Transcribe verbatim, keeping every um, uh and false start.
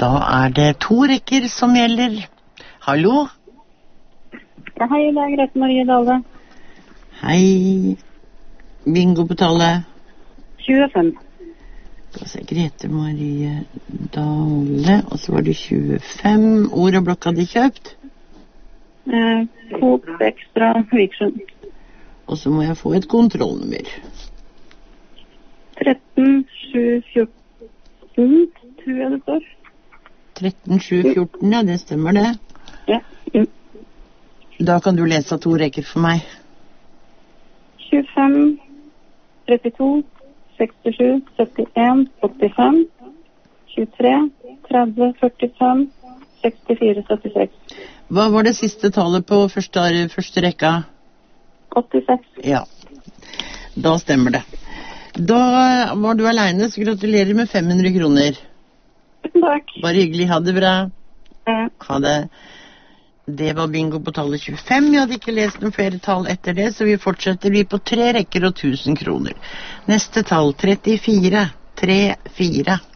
Da er det to rekker som gjelder. Hallo? Ja, hei, det er Grete Marie Dale. Hei. Bingo på tallet. tjuefem. Da ser Grete Marie Dale, og så var det tjuefem. Ord og blokk hadde kjøpt. Eh, Coop Extra Viksjøen. Og så må jeg få et kontrollnummer. tretten sju fjorten, tror jeg det står. tretten sju fjorten, ja, det stemmer det. Ja. Mm. Da kan du lese to rekker for meg. tjuefem, trettito, sekstisju, syttien, åttifem, tjuetre, tretti, førtifem, sekstifire, syttiseks. Hva var det siste tallet på første, første rekka? åttiseks. Ja, da stemmer det. Da var du alene, så gratulerer med fem hundre kroner. Tusen takk. Bare hyggelig, ha det bra. Ja. Ha det. Det var bingo på tallet tjuefem. Vi hadde ikke lest noen flere tall etter det, så vi fortsetter vi på tre rekker og tusen kroner. Neste tall, trettifire. tre fire.